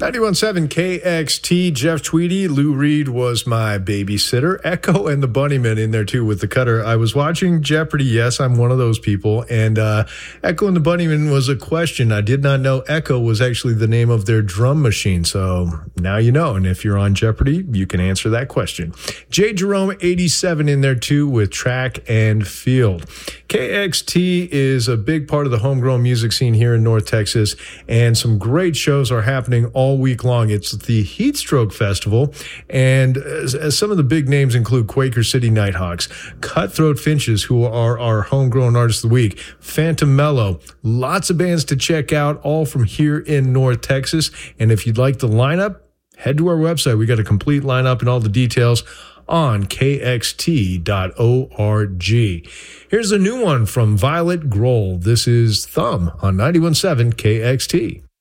91.7 KXT, Jeff Tweedy. Lou Reed was my babysitter. Echo and the Bunnymen in there too with the cutter. I was watching Jeopardy. Yes, I'm one of those people. And Echo and the Bunnymen was a question. I did not know Echo was actually the name of their drum machine. So now you know. And if you're on Jeopardy, you can answer that question. J. Jerome 87 in there too with Track and Field. KXT is a big part of the homegrown music scene here in North Texas. And some great shows are happening all week long. It's the Heatstroke Festival, and some of the big names include Quaker City Nighthawks, Cutthroat Finches, who are our homegrown artists of the week, Phantom Mellow, lots of bands to check out, all from here in North Texas. And if you'd like the lineup, head to our website. We got a complete lineup and all the details on kxt.org. Here's a new one from Violet Grohl. This is Thumb on 91.7 KXT.